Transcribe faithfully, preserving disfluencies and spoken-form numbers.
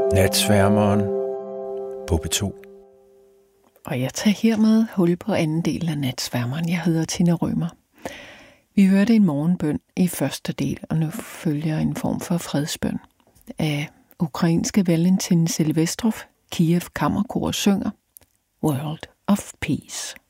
Natsværmeren på P to. Og jeg tager hermed hul på anden del af Natsværmeren. Jeg hedder Tina Rømer. Vi hørte en morgenbøn i første del, og nu følger en form for fredsbøn af ukrainske Valentin Silvestrov. Kiev Kammerkor synger World of Peace.